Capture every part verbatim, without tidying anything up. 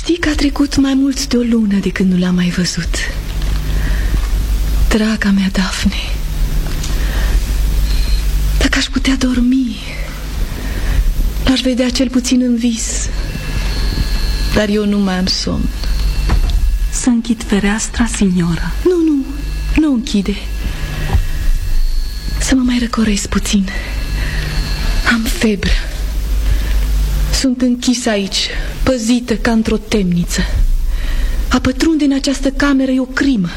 știi că a trecut mai mult de o lună de când nu l-am mai văzut. Draga mea Dafne, dacă aș putea dormi, l-aș vedea cel puțin în vis. Dar eu nu mai am somn. Să închid fereastra, signora? Nu, nu, nu închide. Să mă mai răcoresc puțin. Am febră. Sunt închisă aici, păzită ca într-o temniță. A pătrunde în această cameră e o crimă.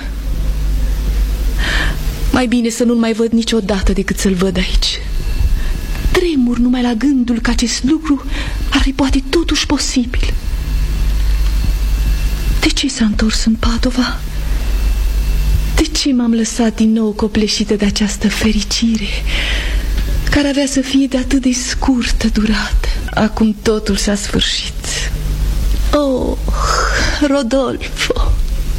Mai bine să nu-l mai văd niciodată decât să-l văd aici. Tremur numai la gândul că acest lucru ar fi poate totuși posibil. De ce s-a întors în Padova? De ce m-am lăsat din nou copleșită de această fericire care avea să fie de atât de scurtă durată? Acum totul s-a sfârșit. Oh, Rodolfo!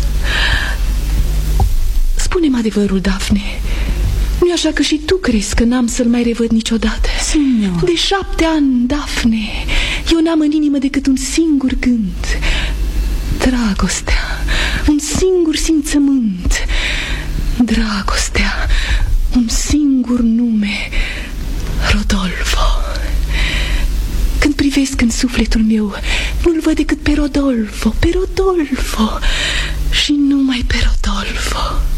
Spune-mi adevărul, Dafne. Nu-i așa că și tu crezi că n-am să-l mai revăd niciodată? Signor. De șapte ani, Dafne, eu n-am în inimă decât un singur gând: dragostea. Un singur simțământ: dragostea. Un singur nume: Rodolfo. Când privesc în sufletul meu, nu-l văd decât pe Rodolfo, pe Rodolfo și numai pe Rodolfo.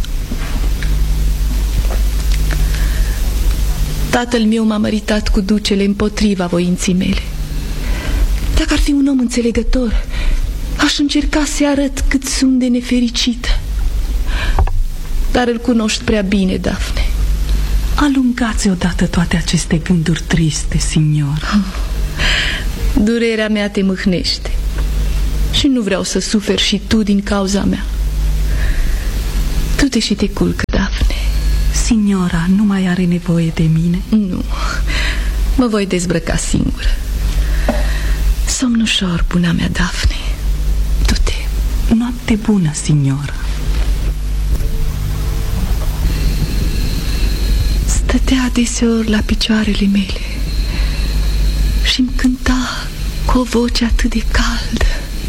Tatăl meu m-a măritat cu ducele împotriva voinții mele. Dacă ar fi un om înțelegător, aș încerca să arăt cât sunt de nefericită. Dar îl cunoști prea bine, Dafne. Alungați odată toate aceste gânduri triste, signor. Durerea mea te mâhnește și nu vreau să suferi și tu din cauza mea. Du-te și te culcă, Dafne. Signora nu mai are nevoie de mine? Nu, mă voi dezbrăca singură. Somn ușor, buna mea Dafne. Du-te. Noapte bună, signora. Stătea adeseori la picioarele mele și-mi cânta cu o voce atât de caldă.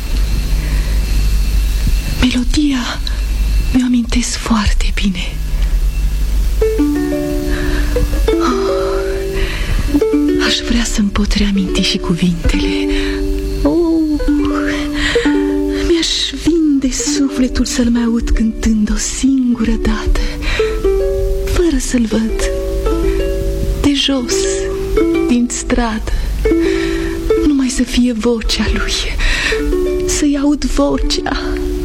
Melodia mi-o amintesc foarte bine. Oh, aș vrea să-mi pot reaminti și cuvintele. Oh, mi-aș vinde sufletul să-l mai aud cântând o singură dată, fără să-l văd, de jos, din stradă. Numai să fie vocea lui, să-i aud vocea.